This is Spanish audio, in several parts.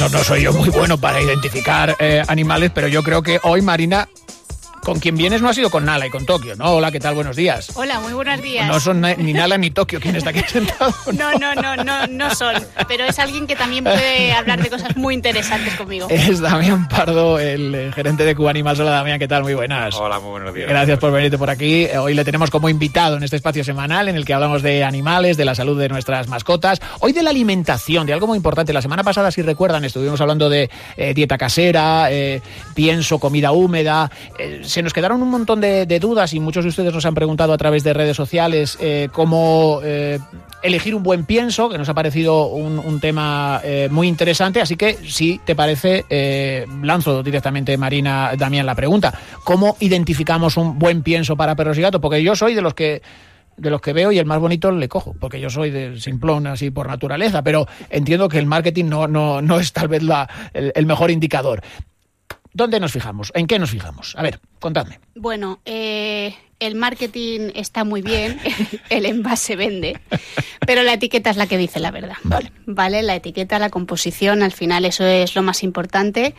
no soy yo muy bueno para identificar animales, pero yo creo que hoy, Marina, con quien vienes no ha sido con Nala y con Tokio, ¿no? Hola, ¿qué tal? Buenos días. Hola, muy buenos días. No son ni Nala ni Tokio quien está aquí sentado. No son, pero es alguien que también puede hablar de cosas muy interesantes conmigo. Es Damián Pardo, el gerente de Cuba Animals. Hola, Damián, ¿qué tal? Muy buenas. Hola, muy buenos días. Gracias por venirte por aquí. Hoy le tenemos como invitado en este espacio semanal en el que hablamos de animales, de la salud de nuestras mascotas, hoy de la alimentación, de algo muy importante. La semana pasada, si recuerdan, estuvimos hablando de dieta casera, pienso, comida húmeda. Se nos quedaron un montón de dudas y muchos de ustedes nos han preguntado a través de redes sociales cómo elegir un buen pienso, que nos ha parecido un tema muy interesante. Así que, si te parece, lanzo directamente, Marina, Damián, la pregunta. ¿Cómo identificamos un buen pienso para perros y gatos? Porque yo soy de los que veo y el más bonito le cojo, porque yo soy de simplón así por naturaleza, pero entiendo que el marketing no es tal vez el mejor indicador. ¿Dónde nos fijamos? ¿En qué nos fijamos? A ver, contadme. Bueno, el marketing está muy bien, el envase vende, pero la etiqueta es la que dice la verdad. Vale, la etiqueta, la composición, al final eso es lo más importante.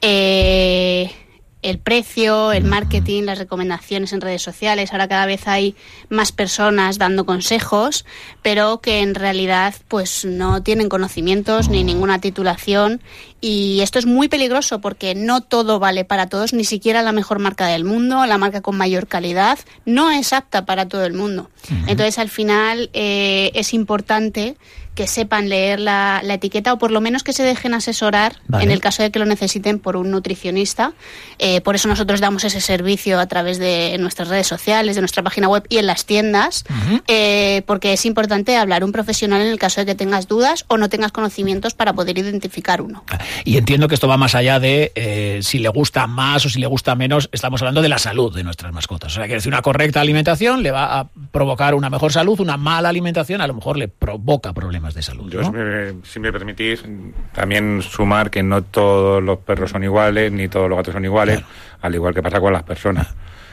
El precio, el marketing, las recomendaciones en redes sociales. Ahora cada vez hay más personas dando consejos, pero que en realidad pues no tienen conocimientos ni ninguna titulación. Y esto es muy peligroso porque no todo vale para todos, ni siquiera la mejor marca del mundo, la marca con mayor calidad, no es apta para todo el mundo. Entonces, al final, es importante que sepan leer la etiqueta, o por lo menos que se dejen asesorar, en el caso de que lo necesiten, por un nutricionista. Por eso nosotros damos ese servicio a través de nuestras redes sociales, de nuestra página web y en las tiendas, porque es importante hablar un profesional en el caso de que tengas dudas o no tengas conocimientos para poder identificar uno. Y entiendo que esto va más allá de si le gusta más o si le gusta menos. Estamos hablando de la salud de nuestras mascotas. O sea, quiere decir, una correcta alimentación le va a provocar una mejor salud, una mala alimentación a lo mejor le provoca problemas de salud, ¿no? Yo, si me permitís, también sumar que no todos los perros son iguales, ni todos los gatos son iguales, claro, al igual que pasa con las personas.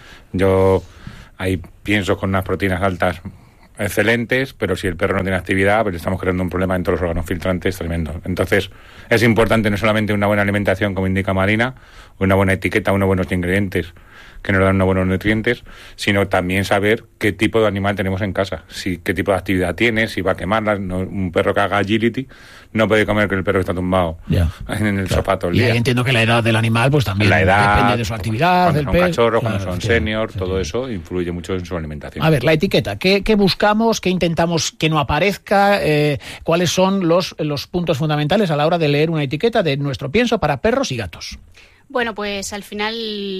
Ahí pienso con unas proteínas altas excelentes, pero si el perro no tiene actividad, pues estamos creando un problema en todos los órganos filtrantes tremendo. Entonces, es importante no solamente una buena alimentación, como indica Marina, una buena etiqueta, unos buenos ingredientes que nos dan unos buenos nutrientes, sino también saber qué tipo de animal tenemos en casa, qué tipo de actividad tiene, si va a quemarla. Un perro que haga agility no puede comer que el perro está tumbado en el sofá todo el día. Y entiendo que la edad del animal pues también depende de su actividad, del peso. Cuando son cachorros, cuando son senior, todo eso influye mucho en su alimentación. A ver, la etiqueta, ¿qué buscamos? ¿Qué intentamos que no aparezca? ¿Cuáles son los puntos fundamentales a la hora de leer una etiqueta de nuestro pienso para perros y gatos? Bueno, pues al final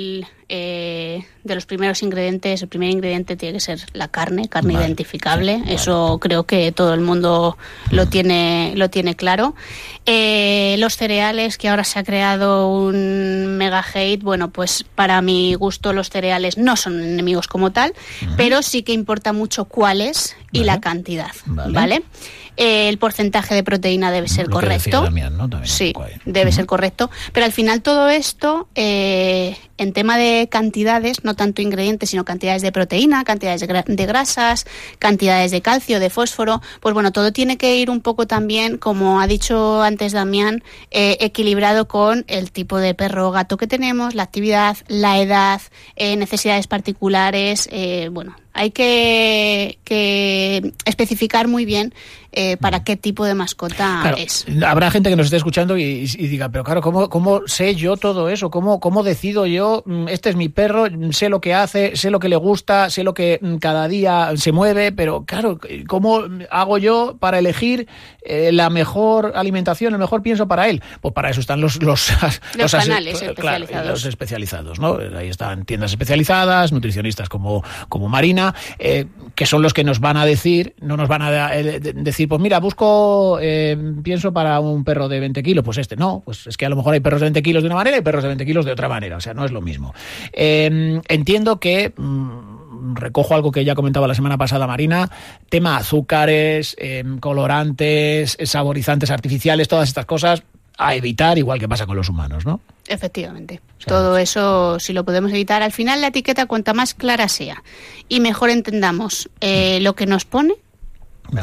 de los primeros ingredientes, el primer ingrediente tiene que ser la carne identificable. Sí, eso creo que todo el mundo lo tiene claro. Los cereales, que ahora se ha creado un mega hate, bueno, pues para mi gusto los cereales no son enemigos como tal, pero sí que importa mucho cuáles y la cantidad, ¿vale? El porcentaje de proteína debe ser correcto. Damián, ¿no? Sí, debe ser correcto. Pero al final todo esto, en tema de cantidades, no tanto ingredientes, sino cantidades de proteína, cantidades de grasas, cantidades de calcio, de fósforo, pues bueno, todo tiene que ir un poco también, como ha dicho antes Damián, equilibrado con el tipo de perro o gato que tenemos, la actividad, la edad, necesidades particulares, bueno, hay que especificar muy bien para qué tipo de mascota es. Habrá gente que nos esté escuchando y diga, pero claro, ¿cómo sé yo todo eso? ¿Cómo decido yo? Este es mi perro, sé lo que hace, sé lo que le gusta, sé lo que cada día se mueve, pero claro, ¿cómo hago yo para elegir la mejor alimentación, el mejor pienso para él? Pues para eso están los canales especializados. Claro, los especializados, ¿no? Ahí están tiendas especializadas, nutricionistas como Marina, que son los que nos van a decir, no nos van a decir, pues mira, busco pienso para un perro de 20 kilos, pues no, pues es que a lo mejor hay perros de 20 kilos de una manera y perros de 20 kilos de otra manera, o sea, no es lo mismo. Entiendo que recojo algo que ya comentaba la semana pasada Marina, tema azúcares, colorantes, saborizantes artificiales, todas estas cosas a evitar, igual que pasa con los humanos, ¿no? Efectivamente. O sea, todo eso, si lo podemos evitar, al final la etiqueta, cuanta más clara sea y mejor entendamos lo que nos pone, mejor.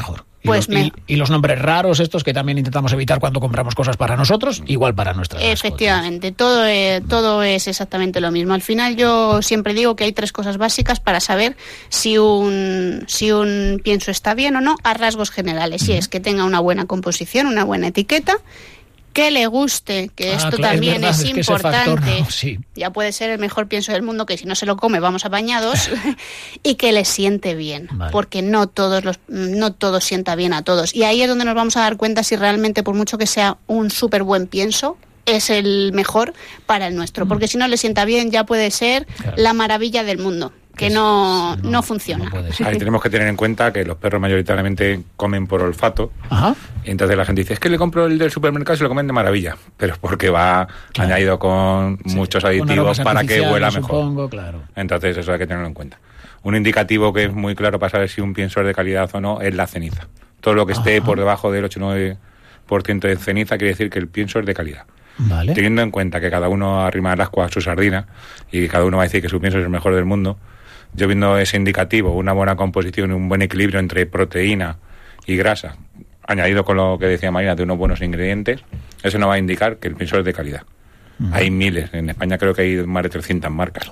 Pues y los nombres raros estos que también intentamos evitar cuando compramos cosas para nosotros, igual para nuestras mascotas. Efectivamente, todo es exactamente lo mismo. Al final yo siempre digo que hay 3 cosas básicas para saber si un pienso está bien o no a rasgos generales. Y es que tenga una buena composición, una buena etiqueta, que le guste, que esto claro, también es importante. Factor, no, sí. Ya puede ser el mejor pienso del mundo, que si no se lo come vamos apañados. Y que le siente bien, vale. Porque no todo sienta bien a todos. Y ahí es donde nos vamos a dar cuenta si realmente, por mucho que sea un súper buen pienso, es el mejor para el nuestro. Porque si no le sienta bien, ya puede ser la maravilla del mundo, que no funciona. Ahí tenemos que tener en cuenta que los perros mayoritariamente comen por olfato. Ajá. Y entonces la gente dice, es que le compro el del supermercado y se lo comen de maravilla. Pero es porque va añadido con muchos aditivos para que huela mejor. Supongo, claro. Entonces eso hay que tenerlo en cuenta. Un indicativo que es muy claro para saber si un pienso es de calidad o no es la ceniza. Todo lo que esté por debajo del 8-9% de ceniza quiere decir que el pienso es de calidad. Vale. Teniendo en cuenta que cada uno arrima el ascua a su sardina y que cada uno va a decir que su pienso es el mejor del mundo, yo viendo ese indicativo, una buena composición y un buen equilibrio entre proteína y grasa, añadido con lo que decía Marina de unos buenos ingredientes, eso nos va a indicar que el pienso es de calidad. Hay miles, en España creo que hay más de 300 marcas.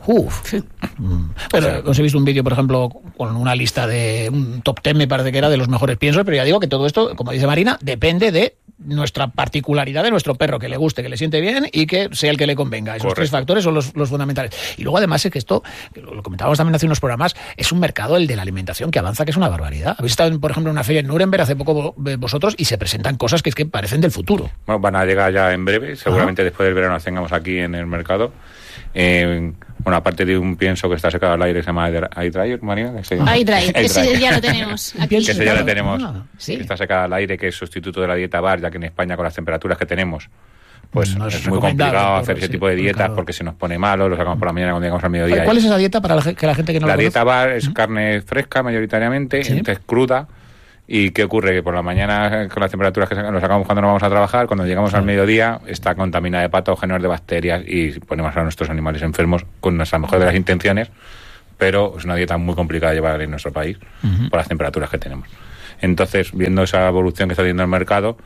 Bueno, os he visto un vídeo, por ejemplo, con una lista de un top 10, me parece que era, de los mejores piensos, pero ya digo que todo esto, como dice Marina, depende de nuestra particularidad de nuestro perro, que le guste, que le siente bien y que sea el que le convenga. Esos Correcto. 3 factores son los fundamentales. Y luego además es que esto, lo comentábamos también hace unos programas, es un mercado, el de la alimentación, que avanza, que es una barbaridad. Habéis estado, por ejemplo, en una feria en Nuremberg hace poco vosotros y se presentan cosas que es que parecen del futuro. Bueno, van a llegar ya en breve, seguramente después del verano las tengamos aquí en el mercado. Bueno, aparte de un pienso que está secado al aire, se llama iDryer, Marina. iDryer, ese ya lo tenemos aquí. Ese ya lo tenemos, ¿sí? Que está secado al aire, que es sustituto de la dieta bar, ya que en España con las temperaturas que tenemos, pues no es muy complicado hacer ese tipo de dietas porque se nos pone malo, lo sacamos por la mañana cuando llegamos al mediodía. ¿Cuál es esa dieta para que la gente que no la conoce? La dieta bar es carne fresca mayoritariamente, entonces cruda. ¿Y qué ocurre? Que por la mañana, con las temperaturas que nos sacamos cuando nos vamos a trabajar, cuando llegamos al mediodía, está contaminada de patógenos, de bacterias, y ponemos a nuestros animales enfermos con nuestra mejor de las intenciones, pero es una dieta muy complicada de llevar en nuestro país por las temperaturas que tenemos. Entonces, viendo esa evolución que está teniendo el mercado,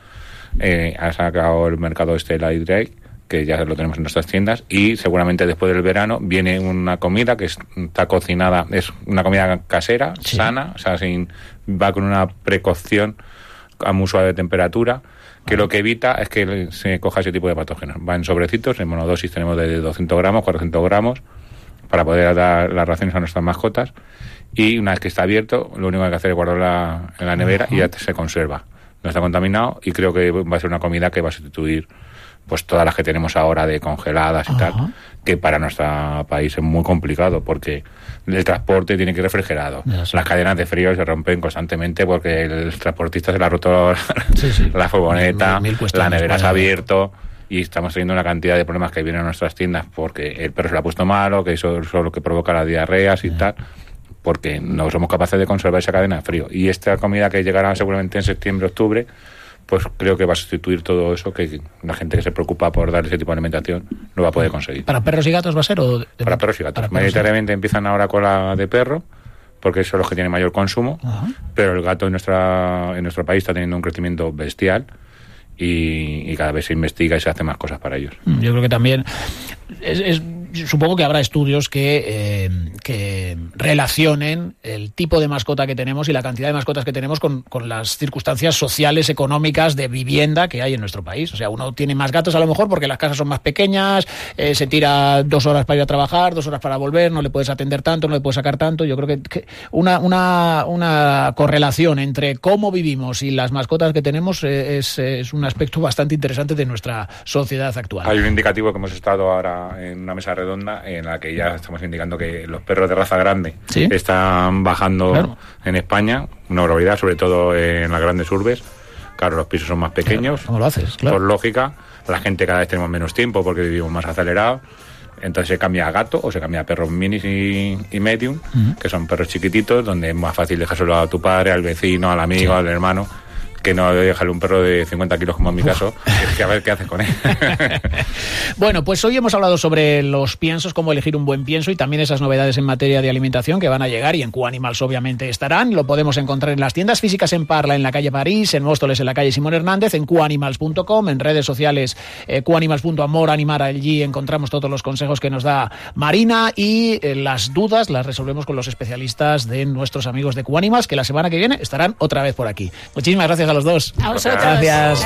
ha sacado el mercado el iDryer, que ya lo tenemos en nuestras tiendas, y seguramente después del verano viene una comida que está cocinada, es una comida casera, sana, o sea, va con una precocción a muy suave de temperatura, que lo que evita es que se coja ese tipo de patógenos. Va en sobrecitos, en monodosis tenemos de 200 gramos, 400 gramos, para poder dar las raciones a nuestras mascotas, y una vez que está abierto, lo único que hay que hacer es guardarlo en la nevera y ya se conserva. No está contaminado, y creo que va a ser una comida que va a sustituir pues todas las que tenemos ahora de congeladas y tal, que para nuestro país es muy complicado porque el transporte tiene que ir refrigerado. Las cadenas de frío se rompen constantemente porque el transportista se le ha roto la furgoneta, la nevera se ha abierto, y estamos teniendo una cantidad de problemas que vienen a nuestras tiendas porque el perro se lo ha puesto malo, que eso es lo que provoca las diarreas y tal, porque no somos capaces de conservar esa cadena de frío. Y esta comida que llegará seguramente en septiembre, octubre, pues creo que va a sustituir todo eso, que la gente que se preocupa por dar ese tipo de alimentación no va a poder conseguir. ¿Para perros y gatos va a ser? Para perros y gatos. Mayoritariamente empiezan ahora con la de perro, porque son los que tienen mayor consumo, pero el gato en nuestro país está teniendo un crecimiento bestial y cada vez se investiga y se hace más cosas para ellos. Yo creo que también supongo que habrá estudios que relacionen el tipo de mascota que tenemos y la cantidad de mascotas que tenemos con las circunstancias sociales, económicas, de vivienda que hay en nuestro país. O sea, uno tiene más gatos a lo mejor porque las casas son más pequeñas, se tira 2 horas para ir a trabajar, 2 horas para volver, no le puedes atender tanto, no le puedes sacar tanto. Yo creo que una correlación entre cómo vivimos y las mascotas que tenemos es un aspecto bastante interesante de nuestra sociedad actual. Hay un indicativo que hemos estado ahora en una mesa redonda en la que ya estamos indicando que los perros de raza grande están bajando en España, una barbaridad, sobre todo en las grandes urbes. Claro, los pisos son más pequeños. ¿Cómo lo haces? Claro. Por lógica, la gente cada vez tenemos menos tiempo porque vivimos más acelerados. Entonces se cambia a gato o se cambia a perros minis y medium, que son perros chiquititos, donde es más fácil dejárselo a tu padre, al vecino, al amigo, al hermano. que no dejarle un perro de 50 kilos como en mi caso, es que a ver qué haces con él. Bueno, pues hoy hemos hablado sobre los piensos, cómo elegir un buen pienso y también esas novedades en materia de alimentación que van a llegar y en QAnimals obviamente estarán. Lo podemos encontrar en las tiendas físicas en Parla, en la calle París, en Móstoles, en la calle Simón Hernández, en QAnimals.com, en redes sociales QAnimals.amor, animar allí encontramos todos los consejos que nos da Marina y las dudas las resolvemos con los especialistas de nuestros amigos de QAnimals, que la semana que viene estarán otra vez por aquí. Muchísimas gracias a los dos. A vosotros. Gracias.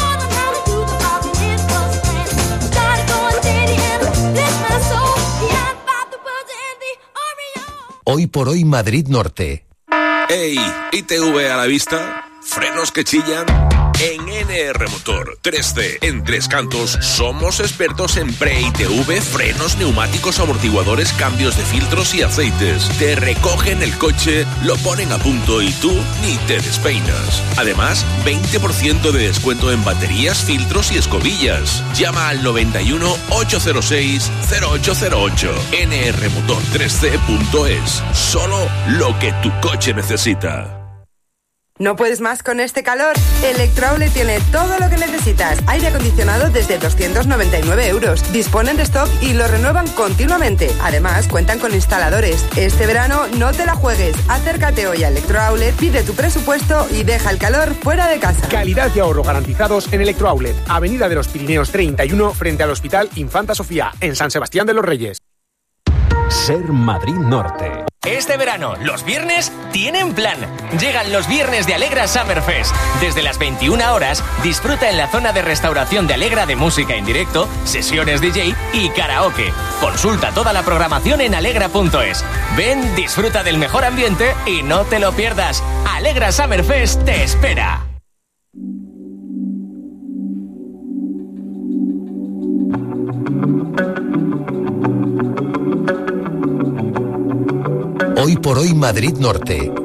Hoy por hoy Madrid Norte. ¡Ey! ¿ITV a la vista? ¿Frenos que chillan? En NR Motor 3C en Tres Cantos somos expertos en pre-ITV, frenos, neumáticos, amortiguadores, cambios de filtros y aceites. Te recogen el coche, lo ponen a punto y tú ni te despeinas. Además, 20% de descuento en baterías, filtros y escobillas. Llama al 91 806 0808 nrmotor3c.es. Solo lo que tu coche necesita. ¿No puedes más con este calor? Electroaulet tiene todo lo que necesitas. Aire acondicionado desde 299 €. Disponen de stock y lo renuevan continuamente. Además, cuentan con instaladores. Este verano no te la juegues. Acércate hoy a Electroaulet, pide tu presupuesto y deja el calor fuera de casa. Calidad y ahorro garantizados en Electroaulet. Avenida de los Pirineos 31, frente al Hospital Infanta Sofía, en San Sebastián de los Reyes. Ser Madrid Norte. Este verano, los viernes tienen plan. Llegan los viernes de Alegra Summerfest. Desde las 21 horas, disfruta en la zona de restauración de Alegra de música en directo, sesiones DJ y karaoke. Consulta toda la programación en alegra.es. Ven, disfruta del mejor ambiente y no te lo pierdas. Alegra Summerfest te espera. Hoy por hoy Madrid Norte.